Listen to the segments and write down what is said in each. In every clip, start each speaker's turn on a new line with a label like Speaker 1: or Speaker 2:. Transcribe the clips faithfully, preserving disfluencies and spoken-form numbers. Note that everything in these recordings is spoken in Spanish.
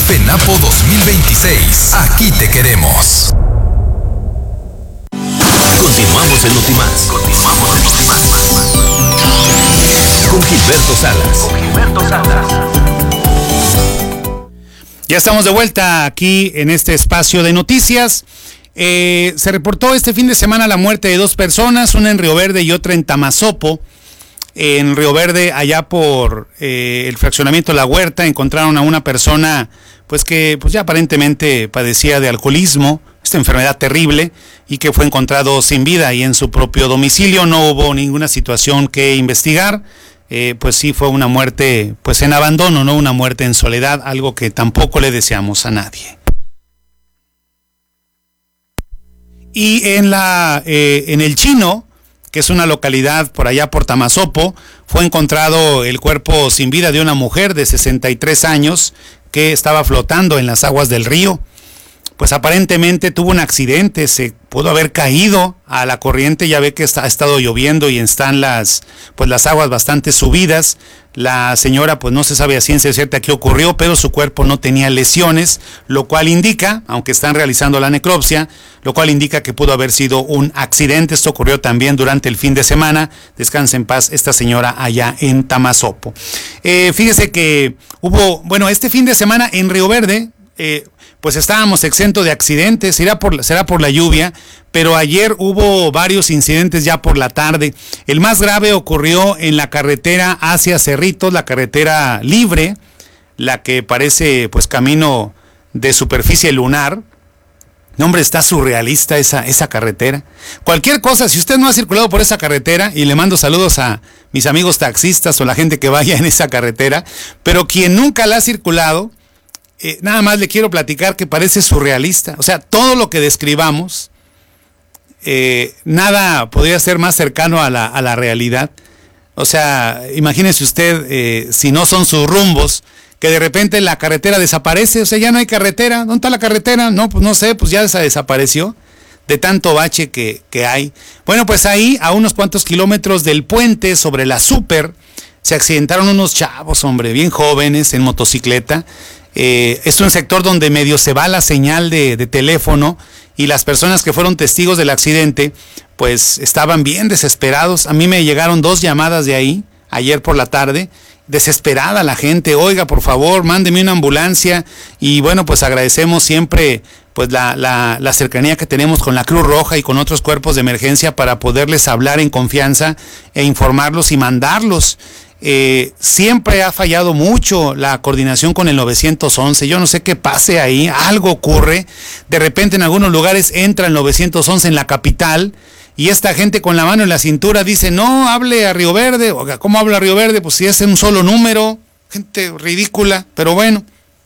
Speaker 1: FENAPO dos mil veintiséis. Aquí te queremos.
Speaker 2: Continuamos en Notimás. Continuamos en Notimás. Con Gilberto Salas. Con Gilberto Salas.
Speaker 3: Ya estamos de vuelta aquí en este espacio de noticias. Eh, se reportó este fin de semana la muerte de dos personas, una en Río Verde y otra en Tamazopo. En Río Verde, allá por eh, el fraccionamiento La Huerta, encontraron a una persona pues que pues ya aparentemente padecía de alcoholismo, esta enfermedad terrible, y que fue encontrado sin vida y en su propio domicilio. No hubo ninguna situación que investigar, eh, pues sí fue una muerte pues en abandono, no una muerte en soledad, algo que tampoco le deseamos a nadie. Y en la eh, en el Chino, que es una localidad por allá por Tamazopo, fue encontrado el cuerpo sin vida de una mujer de sesenta y tres años que estaba flotando en las aguas del río. Pues aparentemente tuvo un accidente, se pudo haber caído a la corriente, ya ve que está, ha estado lloviendo y están las, pues las aguas bastante subidas. La señora pues no se sabe a ciencia cierta qué ocurrió, pero su cuerpo no tenía lesiones, lo cual indica, aunque están realizando la necropsia, lo cual indica que pudo haber sido un accidente. Esto ocurrió también durante el fin de semana. Descanse en paz esta señora allá en Tamazopo. Eh, fíjese que hubo, bueno, este fin de semana en Río Verde, eh, pues estábamos exentos de accidentes, será por, será por la lluvia, pero ayer hubo varios incidentes ya por la tarde. El más grave ocurrió en la carretera hacia Cerritos, la carretera libre, la que parece pues camino de superficie lunar. No, hombre, está surrealista esa, esa carretera. Cualquier cosa, si usted no ha circulado por esa carretera, y le mando saludos a mis amigos taxistas o la gente que vaya en esa carretera, pero quien nunca la ha circulado, Eh, nada más le quiero platicar que parece surrealista. O sea, todo lo que describamos, eh, nada podría ser más cercano a la, a la realidad. O sea, imagínese usted, eh, si no son sus rumbos, que de repente la carretera desaparece. O sea, ya no hay carretera. ¿Dónde está la carretera? No, pues no sé, pues ya esa desapareció de tanto bache que, que hay. Bueno, pues ahí, a unos cuantos kilómetros del puente sobre la Super, se accidentaron unos chavos, hombre, bien jóvenes, en motocicleta. Eh, es un sector donde medio se va la señal de, de teléfono, y las personas que fueron testigos del accidente pues estaban bien desesperados. A mí me llegaron dos llamadas de ahí ayer por la tarde, desesperada la gente: oiga, por favor, mándeme una ambulancia. Y bueno, pues agradecemos siempre pues la, la, la cercanía que tenemos con la Cruz Roja y con otros cuerpos de emergencia para poderles hablar en confianza e informarlos y mandarlos. Eh, siempre ha fallado mucho la coordinación con el nueve once. Yo no sé qué pase ahí, algo ocurre. De repente en algunos lugares entra el nueve once en la capital, y esta gente con la mano en la cintura dice: no, hable a Río Verde. Oiga, ¿cómo habla a Río Verde? Pues si es un solo número. Gente ridícula, pero bueno.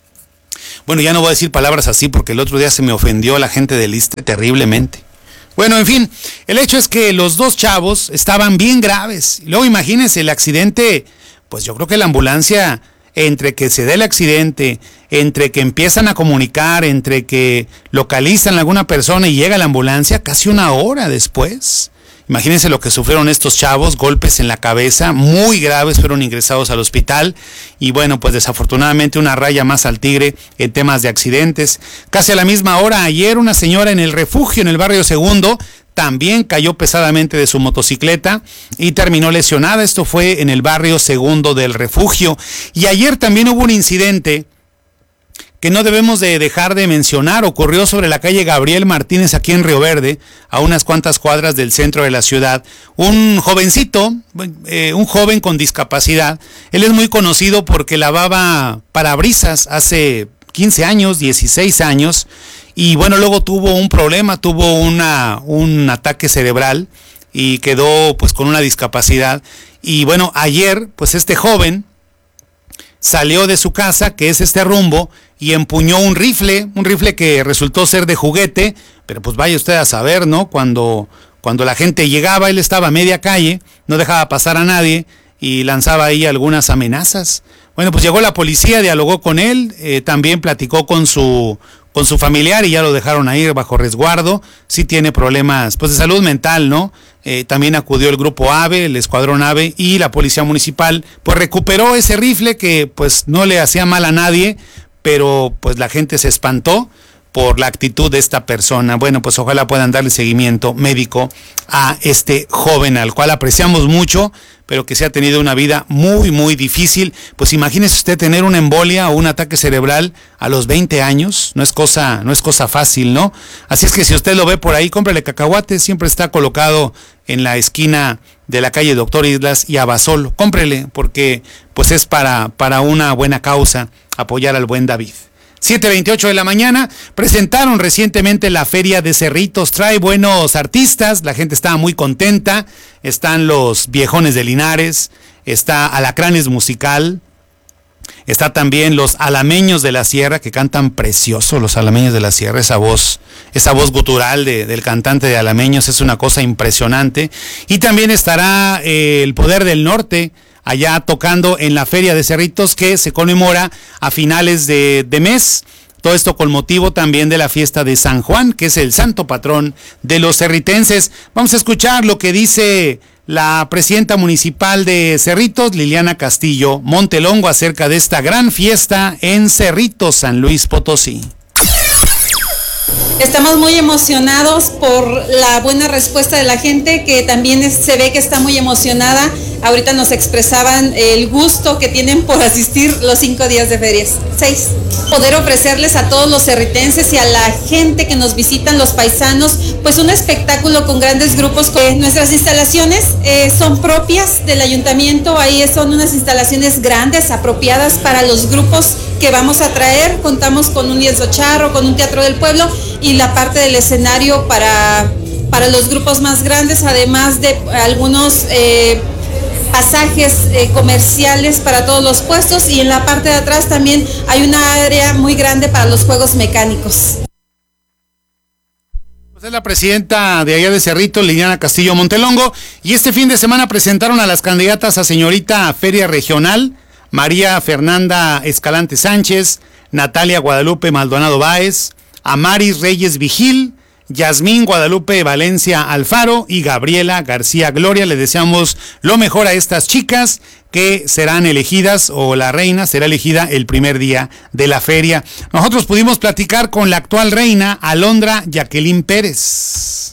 Speaker 3: Bueno, ya no voy a decir palabras así porque el otro día se me ofendió la gente del ISSSTE terriblemente. Bueno, en fin, el hecho es que los dos chavos estaban bien graves. Y luego imagínense el accidente, pues yo creo que la ambulancia, entre que se dé el accidente, entre que empiezan a comunicar, entre que localizan a alguna persona y llega la ambulancia, casi una hora después. Imagínense lo que sufrieron estos chavos: golpes en la cabeza, muy graves, fueron ingresados al hospital. Y bueno, pues desafortunadamente una raya más al tigre en temas de accidentes. Casi a la misma hora, ayer, una señora en el Refugio, en el barrio Segundo, también cayó pesadamente de su motocicleta y terminó lesionada. Esto fue en el barrio Segundo del Refugio. Y ayer también hubo un incidente que no debemos de dejar de mencionar. Ocurrió sobre la calle Gabriel Martínez, aquí en Río Verde, a unas cuantas cuadras del centro de la ciudad. Un jovencito, eh, un joven con discapacidad. Él es muy conocido porque lavaba parabrisas hace quince años, dieciséis años, y bueno, luego tuvo un problema, tuvo una, un ataque cerebral y quedó pues con una discapacidad. Y bueno, ayer pues este joven salió de su casa, que es este rumbo, y empuñó un rifle, un rifle que resultó ser de juguete, pero pues vaya usted a saber, ¿no? Cuando, cuando la gente llegaba, él estaba a media calle, no dejaba pasar a nadie y lanzaba ahí algunas amenazas. Bueno, pues llegó la policía, dialogó con él, eh, también platicó con su, con su familiar y ya lo dejaron ahí bajo resguardo. Sí tiene problemas pues de salud mental, ¿no? Eh, también acudió el grupo AVE, el escuadrón AVE, y la policía municipal pues recuperó ese rifle que pues no le hacía mal a nadie, pero pues la gente se espantó por la actitud de esta persona. Bueno, pues ojalá puedan darle seguimiento médico a este joven al cual apreciamos mucho, pero que se ha tenido una vida muy, muy difícil. Pues imagínese usted tener una embolia o un ataque cerebral a los veinte años, no es cosa, no es cosa fácil, ¿no? Así es que si usted lo ve por ahí, cómprele cacahuate, siempre está colocado en la esquina de la calle Doctor Islas y Abasolo. Cómprele, porque pues es para, para una buena causa, apoyar al buen David. siete veintiocho de la mañana, presentaron recientemente la Feria de Cerritos, trae buenos artistas, la gente estaba muy contenta, están los Viejones de Linares, está Alacranes Musical, está también los Alameños de la Sierra, que cantan precioso, los Alameños de la Sierra, esa voz, esa voz gutural de, del cantante de Alameños es una cosa impresionante, y también estará eh, el Poder del Norte, allá tocando en la Feria de Cerritos, que se conmemora a finales de, de mes. Todo esto con motivo también de la fiesta de San Juan, que es el santo patrón de los cerritenses. Vamos a escuchar lo que dice la presidenta municipal de Cerritos, Liliana Castillo Montelongo, acerca de esta gran fiesta en Cerritos, San Luis Potosí.
Speaker 4: Estamos muy emocionados por la buena respuesta de la gente, que también es, se ve que está muy emocionada. Ahorita nos expresaban el gusto que tienen por asistir los cinco días de ferias. Seis. Poder ofrecerles a todos los cerritenses y a la gente que nos visitan, los paisanos, pues un espectáculo con grandes grupos. Nuestras instalaciones eh, son propias del ayuntamiento, ahí son unas instalaciones grandes, apropiadas para los grupos que vamos a traer. Contamos con un lienzo charro, con un teatro del pueblo y la parte del escenario para, para los grupos más grandes, además de algunos eh, pasajes eh, comerciales para todos los puestos, y en la parte de atrás también hay una área muy grande para los juegos mecánicos.
Speaker 3: Es la presidenta de allá de Cerrito, Liliana Castillo Montelongo, y este fin de semana presentaron a las candidatas a señorita Feria Regional, María Fernanda Escalante Sánchez, Natalia Guadalupe Maldonado Báez, Amaris Reyes Vigil, Yasmín Guadalupe Valencia Alfaro y Gabriela García Gloria. Le deseamos lo mejor a estas chicas que serán elegidas, o la reina será elegida el primer día de la feria. Nosotros pudimos platicar con la actual reina, Alondra Jacqueline Pérez.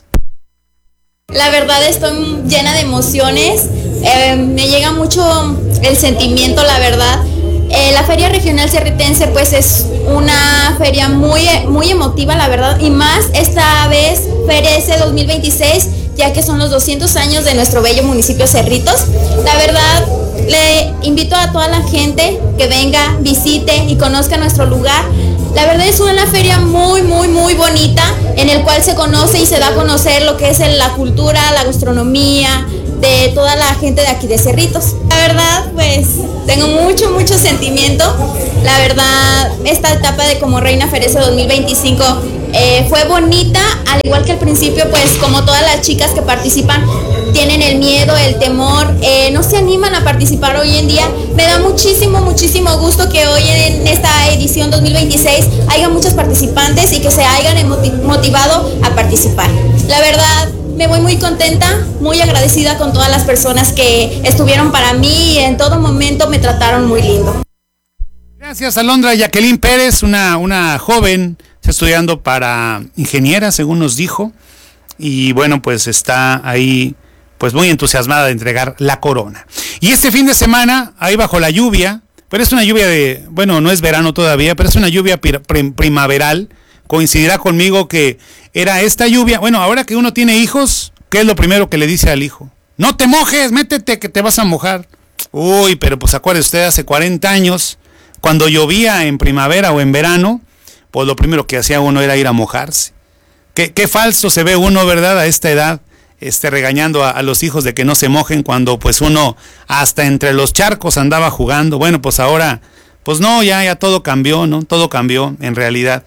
Speaker 5: La verdad estoy llena de emociones, eh, me llega mucho el sentimiento, la verdad. Eh, la Feria Regional Cerritense pues es una feria muy, muy emotiva, la verdad, y más esta vez Feria S dos mil veintiséis, ya que son los doscientos años de nuestro bello municipio Cerritos. La verdad, le invito a toda la gente que venga, visite y conozca nuestro lugar. La verdad es una feria muy, muy, muy bonita, en el cual se conoce y se da a conocer lo que es la cultura, la gastronomía de toda la gente de aquí de Cerritos. La verdad, pues, tengo mucho, mucho sentimiento. La verdad, esta etapa de como Reina Feria dos mil veinticinco eh, fue bonita, al igual que al principio, pues, como todas las chicas que participan, tienen el miedo, el temor, eh, no se animan a participar hoy en día. Me da muchísimo, muchísimo gusto que hoy en esta edición dos mil veintiséis haya muchos participantes y que se hayan motivado a participar. La verdad, me voy muy contenta, muy agradecida con todas las personas que estuvieron para mí y en todo momento me trataron muy lindo.
Speaker 3: Gracias, Alondra Jacqueline Pérez, una, una joven, está estudiando para ingeniera, según nos dijo, y bueno, pues está ahí pues muy entusiasmada de entregar la corona. Y este fin de semana, ahí bajo la lluvia, pero es una lluvia de, bueno, no es verano todavía, pero es una lluvia prim- primaveral, coincidirá conmigo que era esta lluvia. Bueno, ahora que uno tiene hijos, ¿qué es lo primero que le dice al hijo? No te mojes, métete que te vas a mojar. Uy, pero pues acuérdese usted, hace cuarenta años, cuando llovía en primavera o en verano, pues lo primero que hacía uno era ir a mojarse. Qué, qué falso se ve uno, ¿verdad?, a esta edad, este, regañando a, a los hijos de que no se mojen, cuando pues uno hasta entre los charcos andaba jugando. Bueno, pues ahora, pues no, ya, ya todo cambió, ¿no? Todo cambió en realidad.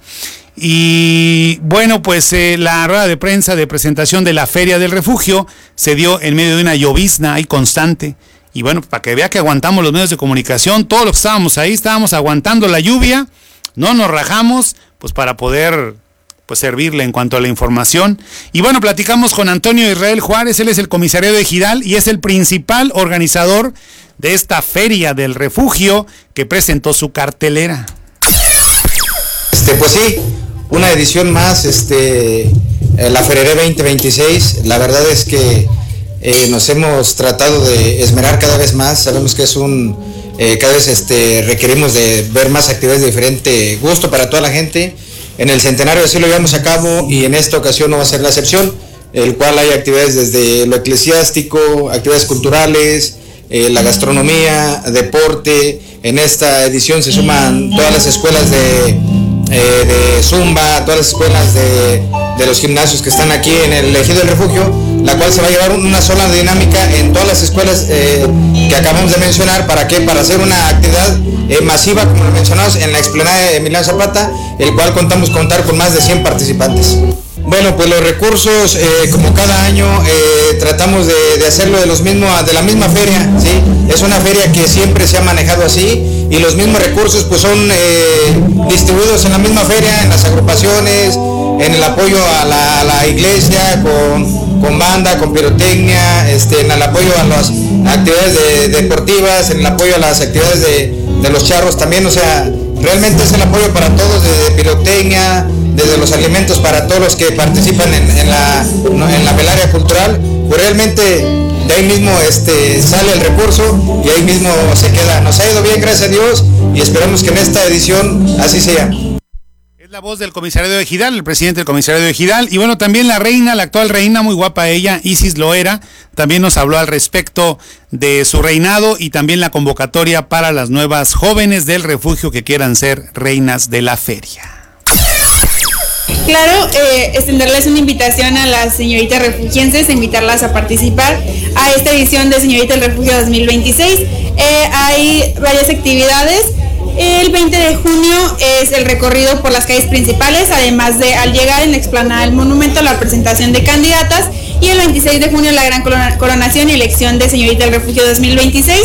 Speaker 3: Y bueno, pues eh, la rueda de prensa de presentación de la Feria del Refugio se dio en medio de una llovizna ahí constante. Y bueno, para que vea que aguantamos los medios de comunicación, todos los que estábamos ahí, estábamos aguantando la lluvia, no nos rajamos, pues para poder pues servirle en cuanto a la información. Y bueno, platicamos con Antonio Israel Juárez, él es el comisario de Ejidal y es el principal organizador de esta Feria del Refugio que presentó su cartelera.
Speaker 6: pues sí, una edición más, este, eh, la Fereré veinte veintiséis. La verdad es que eh, nos hemos tratado de esmerar cada vez más. Sabemos que es un, eh, cada vez este, requerimos de ver más actividades de diferente gusto para toda la gente. En el centenario así lo llevamos a cabo y en esta ocasión no va a ser la excepción, el cual hay actividades desde lo eclesiástico, actividades culturales, eh, la gastronomía, deporte. En esta edición se suman todas las escuelas de, eh, de Zumba, todas las escuelas de, de los gimnasios que están aquí en el Ejido del Refugio, la cual se va a llevar una sola dinámica en todas las escuelas eh, que acabamos de mencionar. ¿Para qué? Para hacer una actividad eh, masiva, como lo mencionamos, en la explanada de Emiliano Zapata, el cual contamos contar con más de cien participantes. Bueno, pues los recursos, eh, como cada año, eh, tratamos de, de hacerlo de los mismos, de la misma feria, ¿sí? Es una feria que siempre se ha manejado así y los mismos recursos pues son eh, distribuidos en la misma feria, en las agrupaciones, en el apoyo a la, a la iglesia, con, con banda, con pirotecnia, este, en el apoyo a las actividades de, deportivas, en el apoyo a las actividades de, de los charros también. O sea, realmente es el apoyo para todos, desde pirotecnia, desde los alimentos para todos los que participan en, en, la, en la velaria cultural. Pues realmente de ahí mismo este, sale el recurso y ahí mismo se queda. Nos ha ido bien, gracias a Dios, y esperamos que en esta edición así sea.
Speaker 3: Es la voz del comisario de Ejidal, el presidente del comisario de Ejidal. Y bueno, también la reina, la actual reina, muy guapa ella, Isis Loera, también nos habló al respecto de su reinado y también la convocatoria para las nuevas jóvenes del refugio que quieran ser reinas de la feria.
Speaker 7: Claro, eh, extenderles una invitación a las señoritas refugienses, invitarlas a participar a esta edición de Señoritas del Refugio dos mil veintiséis. Eh, hay varias actividades. El veinte de junio es el recorrido por las calles principales, además de al llegar en la explanada del monumento la presentación de candidatas, y el veintiséis de junio la gran coronación y elección de Señorita del Refugio dos mil veintiséis.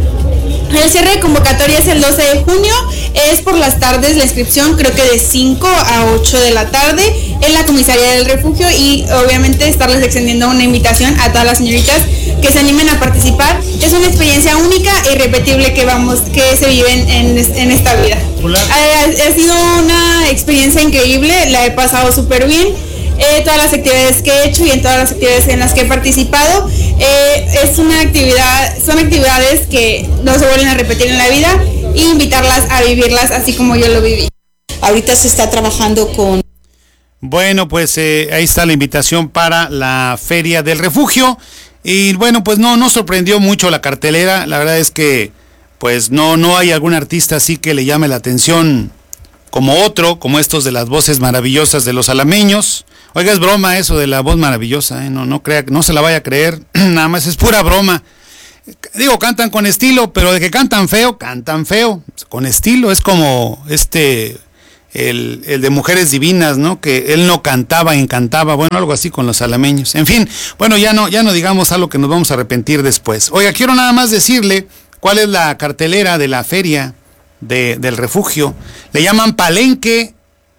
Speaker 7: El cierre de convocatoria es el doce de junio, es por las tardes la inscripción, creo que de cinco a ocho de la tarde en la comisaría del refugio, y obviamente estarles extendiendo una invitación a todas las señoritas que se animen a participar. Es una experiencia única e irrepetible que vamos, que se vive en, en, en esta vida. Ha, ha sido una experiencia increíble, la he pasado súper bien. Eh, todas las actividades que he hecho y en todas las actividades en las que he participado, eh, es una actividad, son actividades que no se vuelven a repetir en la vida, e invitarlas a vivirlas así como yo lo viví.
Speaker 8: Ahorita se está trabajando con...
Speaker 3: Bueno, pues eh, ahí está la invitación para la Feria del Refugio. Y bueno, pues no, no sorprendió mucho la cartelera. La verdad es que pues no, no hay algún artista así que le llame la atención como otro, como estos de las voces maravillosas de los alameños. Oiga, es broma eso de la voz maravillosa, ¿eh? No, no crea, no se la vaya a creer, nada más es pura broma. Digo, cantan con estilo, pero de que cantan feo, cantan feo, con estilo. Es como este, el, el de Mujeres Divinas, ¿no? Que él no cantaba, encantaba, bueno, algo así con los alameños. En fin, bueno, ya no, ya no digamos algo que nos vamos a arrepentir después. Oiga, quiero nada más decirle cuál es la cartelera de la feria de, del refugio. Le llaman Palenque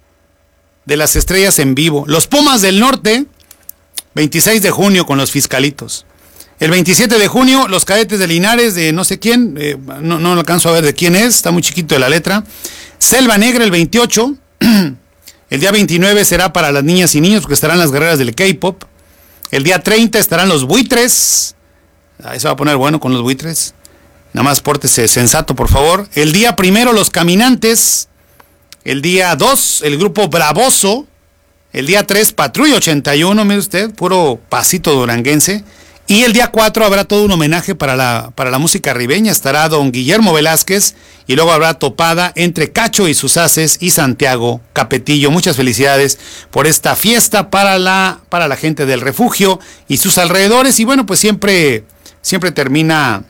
Speaker 3: de las Estrellas en vivo. Los Pumas del Norte, veintiséis de junio con los Fiscalitos. El veintisiete de junio, los Cadetes de Linares, de no sé quién, eh, no, no alcanzo a ver de quién es, está muy chiquito de la letra. Selva Negra el veintiocho. El día veintinueve será para las niñas y niños, porque estarán las guerreras del K-pop. El día treinta estarán los Buitres. Ahí se va a poner bueno con los Buitres. Nada más pórtese sensato, por favor. El día primero, los Caminantes. El día dos, el grupo Bravoso. El día tres, Patrulla ochenta y uno, mire usted, puro pasito duranguense. Y el día cuatro habrá todo un homenaje para la, para la música ribeña. Estará don Guillermo Velázquez y luego habrá topada entre Cacho y sus haces y Santiago Capetillo. Muchas felicidades por esta fiesta para la, para la gente del refugio y sus alrededores. Y bueno, pues siempre, siempre termina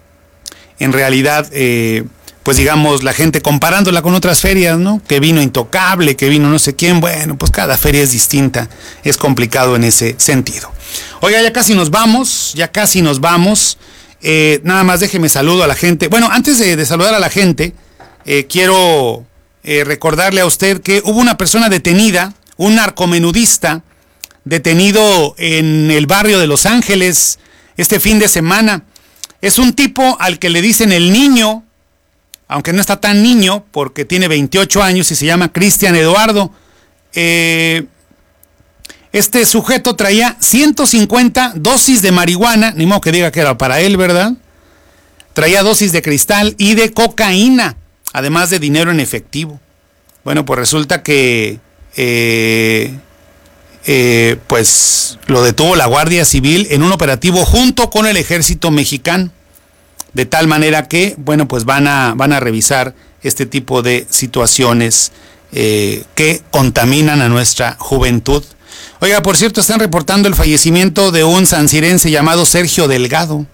Speaker 3: en realidad... Eh, pues digamos, la gente comparándola con otras ferias, ¿no? Que vino Intocable, que vino no sé quién. Bueno, pues cada feria es distinta. Es complicado en ese sentido. Oiga, ya casi nos vamos, ya casi nos vamos. Eh, nada más déjeme saludo a la gente. Bueno, antes de, de saludar a la gente, eh, quiero eh, recordarle a usted que hubo una persona detenida, un narcomenudista, detenido en el barrio de Los Ángeles este fin de semana. Es un tipo al que le dicen el Niño. aunque no está tan niño, porque tiene veintiocho años y se llama Cristian Eduardo. Eh, este sujeto traía ciento cincuenta dosis de marihuana, ni modo que diga que era para él, ¿verdad? Traía dosis de cristal y de cocaína, además de dinero en efectivo. Bueno, pues resulta que eh, eh, pues lo detuvo la Guardia Civil en un operativo junto con el Ejército Mexicano. De tal manera que, bueno, pues van a, van a revisar este tipo de situaciones eh, que contaminan a nuestra juventud. Oiga, por cierto, están reportando el fallecimiento de un sancirense llamado Sergio Delgado.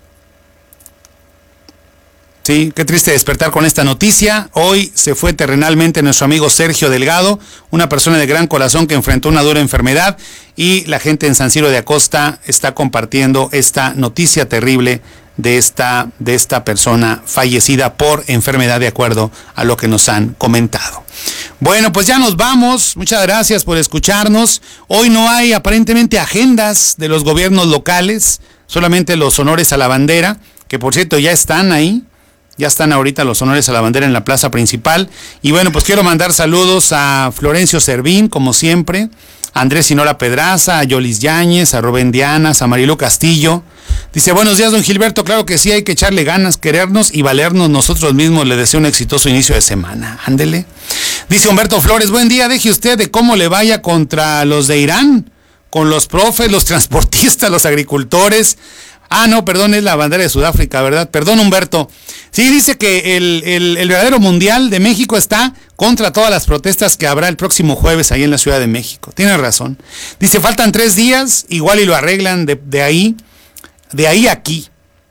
Speaker 3: Sí, qué triste despertar con esta noticia. Hoy se fue terrenalmente nuestro amigo Sergio Delgado, una persona de gran corazón que enfrentó una dura enfermedad, y la gente en San Ciro de Acosta está compartiendo esta noticia terrible de esta, de esta persona fallecida por enfermedad, de acuerdo a lo que nos han comentado. Bueno, pues ya nos vamos. Muchas gracias por escucharnos. Hoy no hay aparentemente agendas de los gobiernos locales, solamente los honores a la bandera, que por cierto ya están ahí. Ya están ahorita los honores a la bandera en la plaza principal. Y bueno, pues quiero mandar saludos a Florencio Servín, como siempre, a Andrés Sinola Pedraza, a Yolis Yáñez, a Rubén Dianas, a Marilu Castillo. Dice, buenos días, don Gilberto. Claro que sí, hay que echarle ganas, querernos y valernos nosotros mismos. Le deseo un exitoso inicio de semana. Ándele. Dice Humberto Flores, buen día, deje usted de cómo le vaya contra los de Irán, con los profes, los transportistas, los agricultores. Ah, no, perdón, es la bandera de Sudáfrica, ¿verdad? Perdón, Humberto. Sí, dice que el, el, el verdadero mundial de México está contra todas las protestas que habrá el próximo jueves ahí en la Ciudad de México. Tiene razón. Dice, faltan tres días, igual y lo arreglan de, de ahí, de ahí a aquí,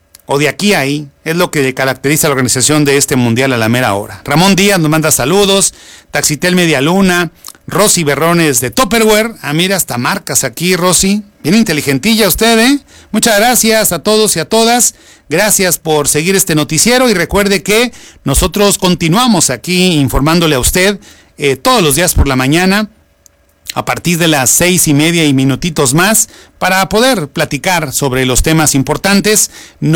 Speaker 3: o de aquí a ahí. Es lo que caracteriza la organización de este mundial a la mera hora. Ramón Díaz nos manda saludos, Taxitel Media Luna, Rosy Berrones de Tupperware. Ah, mira, hasta marcas aquí, Rosy. Bien inteligentilla usted, ¿eh? Muchas gracias a todos y a todas. Gracias por seguir este noticiero y recuerde que nosotros continuamos aquí informándole a usted eh, todos los días por la mañana a partir de las seis y media y minutitos más para poder platicar sobre los temas importantes.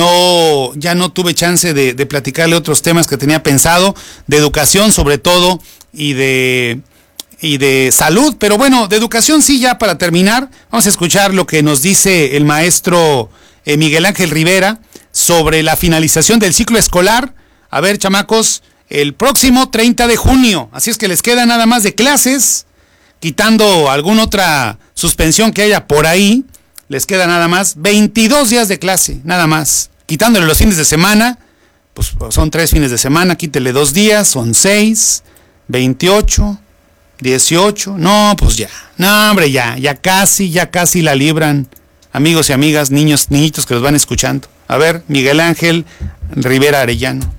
Speaker 3: No, ya no tuve chance de, de platicarle otros temas que tenía pensado, de educación sobre todo y de... y de salud, pero bueno, de educación sí, ya para terminar, vamos a escuchar lo que nos dice el maestro eh, Miguel Ángel Rivera sobre la finalización del ciclo escolar. A ver, chamacos, el próximo treinta de junio, así es que les queda nada más de clases, quitando alguna otra suspensión que haya por ahí, les queda nada más veintidós días de clase, nada más, quitándole los fines de semana, pues son tres fines de semana, quítele dos días, son seis, veintiocho, dieciocho, no, pues ya, no hombre, ya, ya casi, ya casi la libran, amigos y amigas, niños, niñitos que los van escuchando. A ver, Miguel Ángel Rivera Arellano.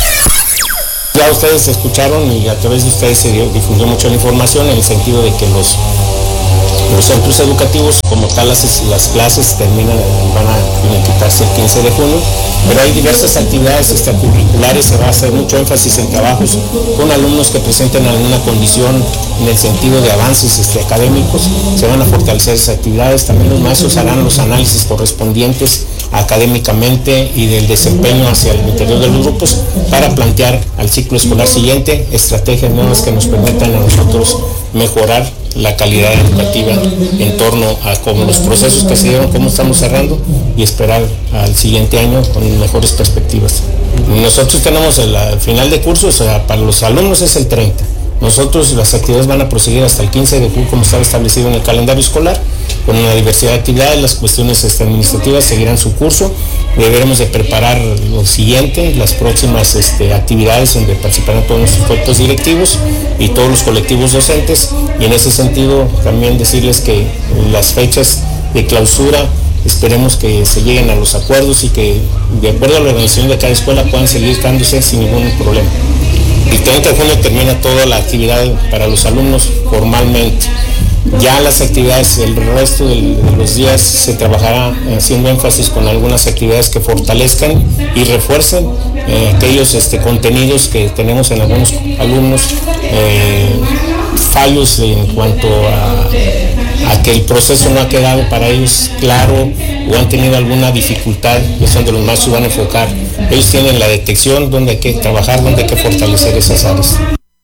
Speaker 9: Ya ustedes escucharon y a través de ustedes se difundió mucho la información en el sentido de que los, los centros educativos, como tal, las, las clases terminan, van a quitarse el quince de junio, pero hay diversas actividades extracurriculares, se va a hacer mucho énfasis en trabajos con alumnos que presenten alguna condición en el sentido de avances este, académicos, se van a fortalecer esas actividades, también los maestros harán los análisis correspondientes académicamente y del desempeño hacia el interior de los grupos para plantear al ciclo escolar siguiente estrategias nuevas que nos permitan a nosotros mejorar la calidad educativa en torno a cómo los procesos que se dieron, cómo estamos cerrando y esperar al siguiente año con mejores perspectivas. Nosotros tenemos el, el final de curso, o sea, para los alumnos es el treinta. Nosotros las actividades van a proseguir hasta el quince de julio como estaba establecido en el calendario escolar, con una diversidad de actividades. Las cuestiones este, administrativas seguirán su curso. Deberemos de preparar lo siguiente, las próximas este, actividades donde participarán todos nuestros cuerpos directivos y todos los colectivos docentes, y en ese sentido también decirles que las fechas de clausura esperemos que se lleguen a los acuerdos y que de acuerdo a la organización de cada escuela puedan seguir dándose sin ningún problema. El treinta de junio termina toda la actividad para los alumnos formalmente. Ya las actividades del resto de los días se trabajará haciendo énfasis con algunas actividades que fortalezcan y refuercen eh, aquellos este, contenidos que tenemos en algunos alumnos, eh, fallos en cuanto a, a que el proceso no ha quedado para ellos claro o han tenido alguna dificultad, es donde los maestros van a enfocar. Ellos tienen la detección, donde hay que trabajar, donde hay que fortalecer esas áreas.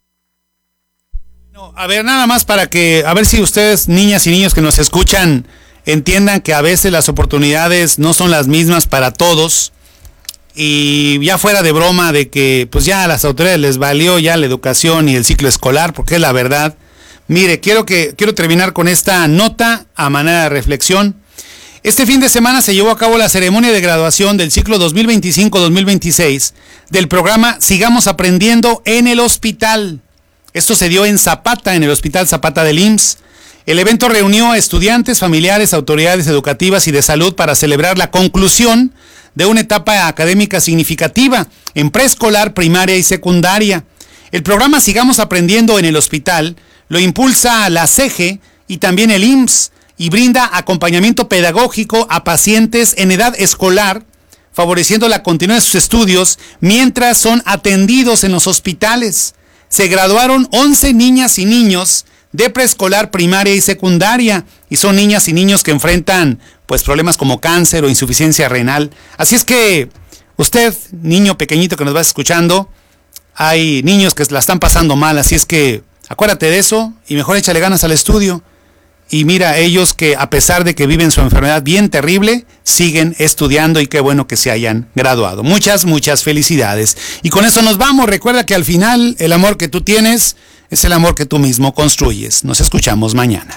Speaker 3: No, a ver, nada más para que, a ver si ustedes, niñas y niños que nos escuchan, entiendan que a veces las oportunidades no son las mismas para todos. Y ya fuera de broma de que pues ya a las autoridades les valió ya la educación y el ciclo escolar, porque es la verdad. Mire, quiero que quiero terminar con esta nota a manera de reflexión. Este fin de semana se llevó a cabo la ceremonia de graduación del ciclo dos mil veinticinco dos mil veintiséis del programa Sigamos Aprendiendo en el Hospital. Esto se dio en Zapata, en el Hospital Zapata del I M S S. El evento reunió a estudiantes, familiares, autoridades educativas y de salud para celebrar la conclusión de una etapa académica significativa en preescolar, primaria y secundaria. El programa Sigamos Aprendiendo en el Hospital lo impulsa la C E G E y también el I M S S y brinda acompañamiento pedagógico a pacientes en edad escolar, favoreciendo la continuidad de sus estudios mientras son atendidos en los hospitales. Se graduaron once niñas y niños de preescolar, primaria y secundaria, y son niñas y niños que enfrentan pues problemas como cáncer o insuficiencia renal. Así es que usted, niño pequeñito que nos vas escuchando, hay niños que la están pasando mal, así es que acuérdate de eso y mejor échale ganas al estudio. Y mira, ellos que a pesar de que viven su enfermedad bien terrible, siguen estudiando y qué bueno que se hayan graduado. Muchas, muchas felicidades. Y con eso nos vamos. Recuerda que al final el amor que tú tienes es el amor que tú mismo construyes. Nos escuchamos mañana.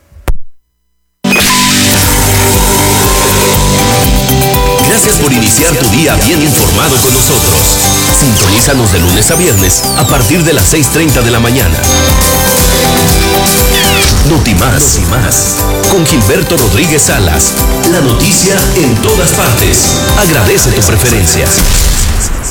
Speaker 2: Gracias por iniciar tu día bien informado con nosotros. Sintonízanos de lunes a viernes a partir de las seis treinta de la mañana. Notimás, Notimás, con Gilberto Rodríguez Salas. La noticia en todas partes. Agradece tu preferencia.